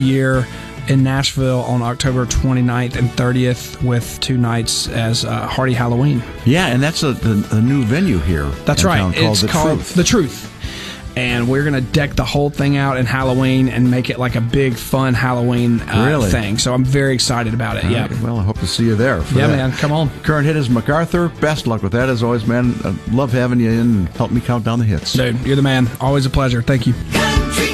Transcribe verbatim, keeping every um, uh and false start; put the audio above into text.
year in Nashville on October twenty-ninth and thirtieth with two nights as uh, Hardy Halloween. Yeah, and that's a, a, a new venue here. That's right. Called it's The called Truth. The Truth. And we're going to deck the whole thing out in Halloween and make it like a big, fun Halloween uh, really? thing. So I'm very excited about it. All Yeah. right. Well, I hope to see you there. For yeah, that. man. Come on. Current hit is MacArthur. Best luck with that, as always, man. I love having you in and help me count down the hits. Dude, you're the man. Always a pleasure. Thank you.